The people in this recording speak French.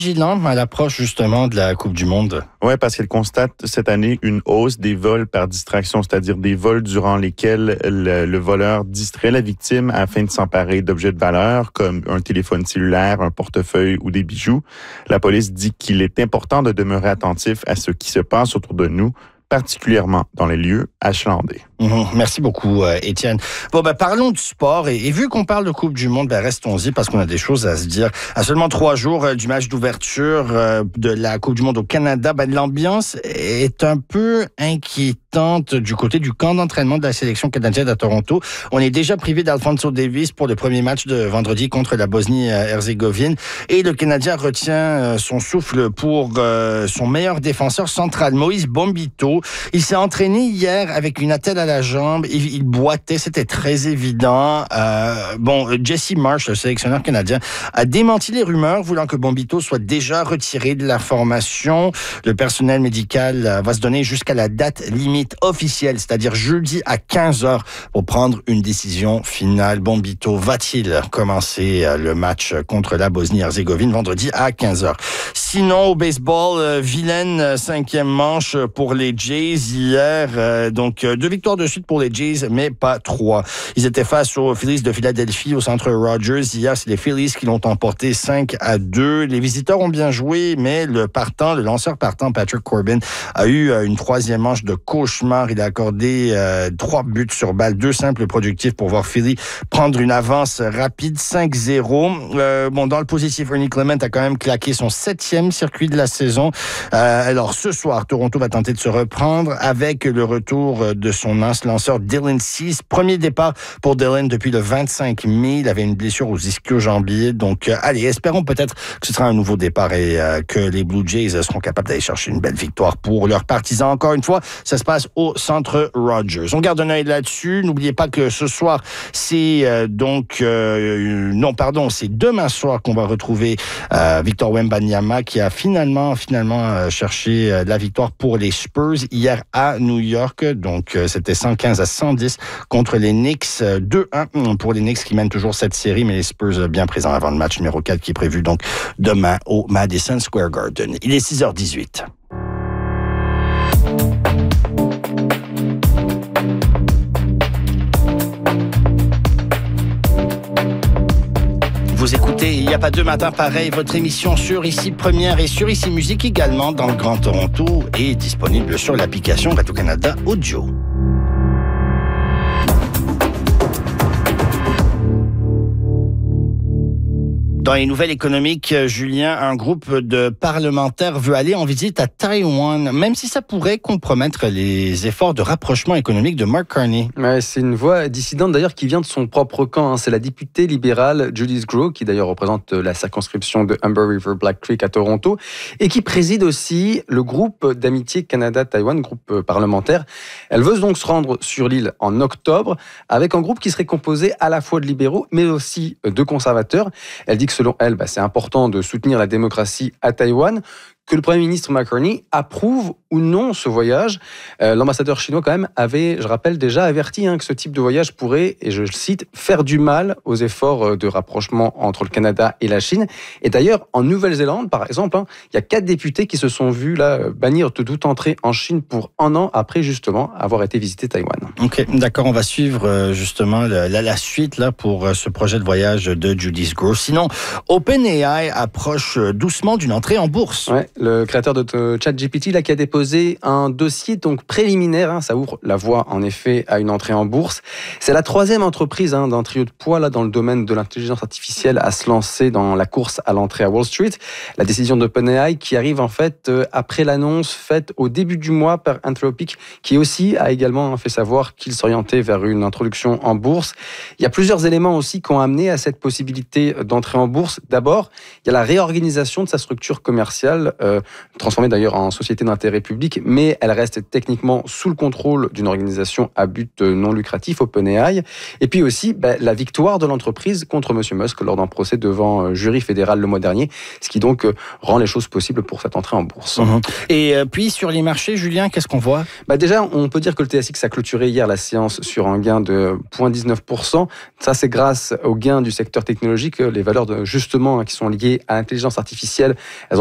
vigilant à l'approche justement de la Coupe du Monde. Oui, parce qu'elle constate cette année une hausse des vols par distraction, c'est-à-dire des vols durant lesquels le voleur distrait la victime afin de s'emparer d'objets de valeur comme un téléphone cellulaire, un portefeuille ou des bijoux. La police dit qu'il est important de demeurer attentif à ce qui se passe autour de nous, particulièrement dans les lieux achalandés. Merci beaucoup, Étienne. Bon, parlons du sport. Et vu qu'on parle de Coupe du Monde, restons-y parce qu'on a des choses à se dire. À seulement 3 jours du match d'ouverture de la Coupe du Monde au Canada, l'ambiance est un peu inquiétante du côté du camp d'entraînement de la sélection canadienne à Toronto. On est déjà privé d'Alphonso Davies pour le premier match de vendredi contre la Bosnie-Herzégovine. Et le Canadien retient son souffle pour son meilleur défenseur central, Moïse Bombito. Il s'est entraîné hier avec une attelle à la jambe, il boitait, c'était très évident. Jesse Marsh, le sélectionneur canadien, a démenti les rumeurs voulant que Bombito soit déjà retiré de la formation. Le personnel médical va se donner jusqu'à la date limite officielle, c'est-à-dire jeudi à 15h pour prendre une décision finale. Bombito va-t-il commencer le match contre la Bosnie-Herzégovine vendredi à 15h? Sinon, au baseball, vilaine 5e manche pour les Jays hier. 2 victoires de suite pour les Jays, mais pas 3. Ils étaient face aux Phillies de Philadelphie au centre Rogers. Hier, c'est les Phillies qui l'ont emporté 5-2. Les visiteurs ont bien joué, mais le lanceur partant, Patrick Corbin, a eu une 3e manche de cauchemar. Il a accordé 3 buts sur balle, 2 simples productifs pour voir Philly prendre une avance rapide, 5-0. Dans le positif, Ernie Clement a quand même claqué son 7e circuit de la saison. Alors, ce soir, Toronto va tenter de se reprendre avec le retour de son lanceur Dylan Cease. Premier départ pour Dylan depuis le 25 mai. Il avait une blessure aux ischio-jambiers. Donc, espérons peut-être que ce sera un nouveau départ et que les Blue Jays seront capables d'aller chercher une belle victoire pour leurs partisans. Encore une fois, ça se passe au centre Rogers. On garde un œil là-dessus. N'oubliez pas que ce soir, c'est c'est demain soir qu'on va retrouver Victor Wembanyama qui a finalement cherché la victoire pour les Spurs hier à New York. Donc, c'était 115-110 contre les Knicks. 2-1 pour les Knicks qui mènent toujours cette série, mais les Spurs bien présents avant le match numéro 4 qui est prévu donc demain au Madison Square Garden. Il est 6h18. Vous écoutez Il n'y a pas deux matins pareils, votre émission sur Ici Première et sur Ici Musique également dans le Grand Toronto et disponible sur l'application Radio-Canada Audio. Dans les nouvelles économiques, Julien, un groupe de parlementaires veut aller en visite à Taïwan, même si ça pourrait compromettre les efforts de rapprochement économique de Mark Carney. Ouais, c'est une voix dissidente d'ailleurs qui vient de son propre camp. C'est la députée libérale Judith Groh, qui d'ailleurs représente la circonscription de Humber River Black Creek à Toronto, et qui préside aussi le groupe d'amitié Canada-Taïwan, groupe parlementaire. Elle veut donc se rendre sur l'île en octobre, avec un groupe qui serait composé à la fois de libéraux, mais aussi de conservateurs. Elle dit que selon elle, c'est important de soutenir la démocratie à Taïwan, que le Premier ministre Mark Carney approuve ou non ce voyage. L'ambassadeur chinois, quand même, avait, je rappelle, déjà averti que ce type de voyage pourrait, et je le cite, faire du mal aux efforts de rapprochement entre le Canada et la Chine. Et d'ailleurs, en Nouvelle-Zélande, par exemple, il y a 4 députés qui se sont vus bannir de toute entrée en Chine pour 1 an après, justement, avoir été visiter Taïwan. Ok, d'accord, on va suivre justement la suite là pour ce projet de voyage de Judith Groh. Sinon, OpenAI approche doucement d'une entrée en bourse. Ouais, le créateur de ChatGPT qui a déposé un dossier donc préliminaire, ça ouvre la voie en effet à une entrée en bourse. C'est la 3e entreprise d'un trio de poids dans le domaine de l'intelligence artificielle à se lancer dans la course à l'entrée à Wall Street. La décision d'OpenAI qui arrive en fait après l'annonce faite au début du mois par Anthropic, qui aussi a également fait savoir qu'il s'orientait vers une introduction en bourse. Il y a plusieurs éléments aussi qui ont amené à cette possibilité d'entrée en bourse. D'abord, il y a la réorganisation de sa structure commerciale transformée d'ailleurs en société d'intérêt public, mais elle reste techniquement sous le contrôle d'une organisation à but non lucratif, OpenAI. Et puis aussi la victoire de l'entreprise contre M. Musk lors d'un procès devant un jury fédéral le mois dernier, ce qui donc rend les choses possibles pour cette entrée en bourse. Et puis sur les marchés, Julien, qu'est-ce qu'on voit? Déjà, on peut dire que le TSX a clôturé hier la séance sur un gain de 0,19%. Ça, c'est grâce aux gains du secteur technologique. Les valeurs justement qui sont liées à l'intelligence artificielle, elles